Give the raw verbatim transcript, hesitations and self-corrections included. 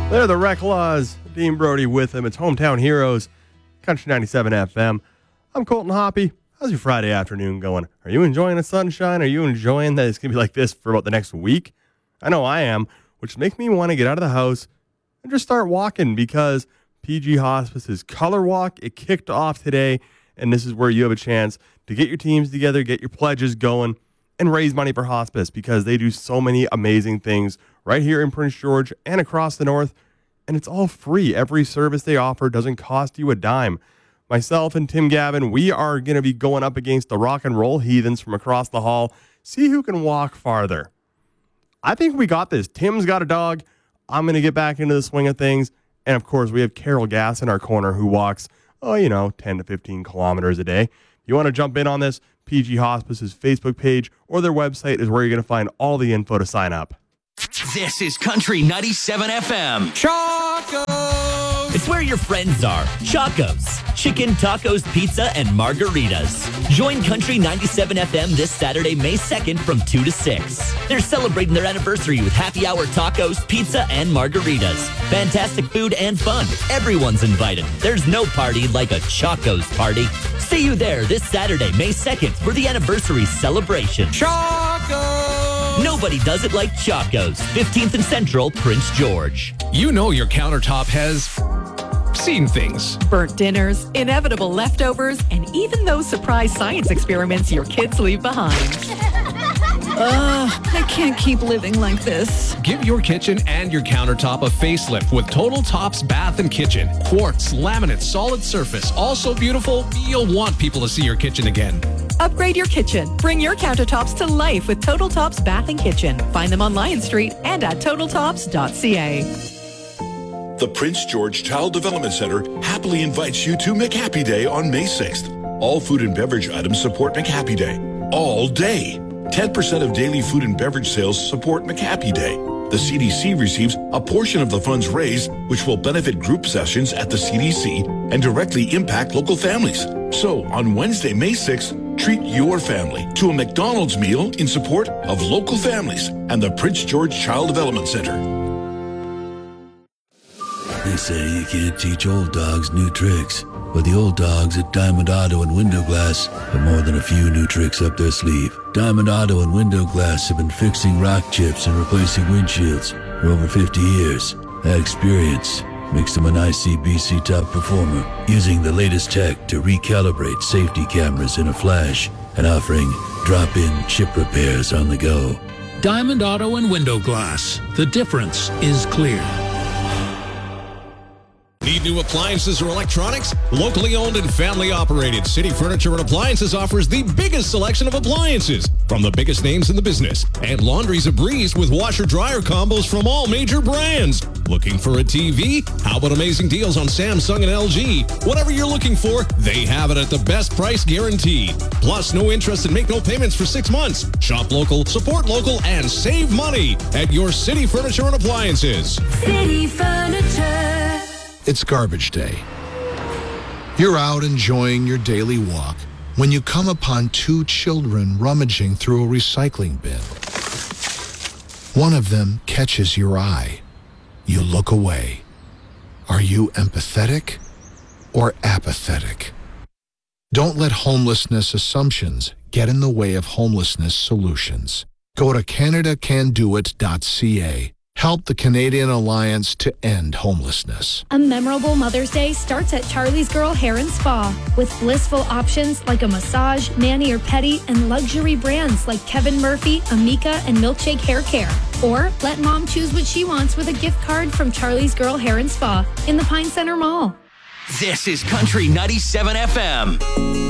They're the Reclaws. Dean Brody with them. It's Hometown Heroes, Country ninety-seven F M. I'm Colton Hoppy. How's your Friday afternoon going? Are you enjoying the sunshine? Are you enjoying that it's going to be like this for about the next week? I know I am, which makes me want to get out of the house and just start walking because P G Hospice's Color Walk, it kicked off today, and this is where you have a chance to get your teams together, get your pledges going, and raise money for hospice because they do so many amazing things right here in Prince George and across the north, and it's all free. Every service they offer doesn't cost you a dime. Myself and Tim Gavin, we are going to be going up against the rock and roll heathens from across the hall, see who can walk farther. I think we got this. Tim's got a dog. I'm going to get back into the swing of things. And, of course, we have Carol Gass in our corner who walks, oh, you know, ten to fifteen kilometers a day. If you want to jump in on this, P G Hospice's Facebook page or their website is where you're going to find all the info to sign up. This is Country ninety-seven F M. Choco! It's where your friends are. Choco's. Chicken, tacos, pizza, and margaritas. Join Country ninety-seven F M this Saturday, May second from two to six. They're celebrating their anniversary with happy hour tacos, pizza, and margaritas. Fantastic food and fun. Everyone's invited. There's no party like a Choco's party. See you there this Saturday, May second for the anniversary celebration. Choco! Nobody does it like Choco's. fifteenth and Central, Prince George. You know your countertop has seen things. Burnt dinners, inevitable leftovers, and even those surprise science experiments your kids leave behind. Ugh, I can't keep living like this. Give your kitchen and your countertop a facelift with Total Tops Bath and Kitchen. Quartz, laminate, solid surface. All so beautiful, you'll want people to see your kitchen again. Upgrade your kitchen. Bring your countertops to life with Total Tops Bath and Kitchen. Find them on Lion Street and at total tops dot c a. The Prince George Child Development Center happily invites you to McHappy Day on May sixth. All food and beverage items support McHappy Day. All day. ten percent of daily food and beverage sales support McHappy Day. The C D C receives a portion of the funds raised, which will benefit group sessions at the C D C and directly impact local families. So on Wednesday, May sixth, treat your family to a McDonald's meal in support of local families and the Prince George Child Development Center. They say you can't teach old dogs new tricks, but the old dogs at Diamond Auto and Window Glass have more than a few new tricks up their sleeve. Diamond Auto and Window Glass have been fixing rock chips and replacing windshields for over fifty years. That experience makes them an I C B C top performer, using the latest tech to recalibrate safety cameras in a flash and offering drop-in chip repairs on the go. Diamond Auto and Window Glass. The difference is clear. Need new appliances or electronics? Locally owned and family operated, City Furniture and Appliances offers the biggest selection of appliances from the biggest names in the business. And laundry's a breeze with washer-dryer combos from all major brands. Looking for a T V? How about amazing deals on Samsung and L G? Whatever you're looking for, they have it at the best price guaranteed. Plus, no interest and make no payments for six months. Shop local, support local, and save money at your City Furniture and Appliances. City Furniture. It's garbage day. You're out enjoying your daily walk when you come upon two children rummaging through a recycling bin. One of them catches your eye. You look away. Are you empathetic or apathetic? Don't let homelessness assumptions get in the way of homelessness solutions. Go to Canada Can Do It dot c a. Help the Canadian Alliance to end homelessness. A memorable Mother's Day starts at Charlie's Girl Hair and Spa with blissful options like a massage, mani or pedi, and luxury brands like Kevin Murphy, Amika, and Milkshake Hair Care. Or let mom choose what she wants with a gift card from Charlie's Girl Hair and Spa in the Pine Center Mall. This is Country ninety-seven F M.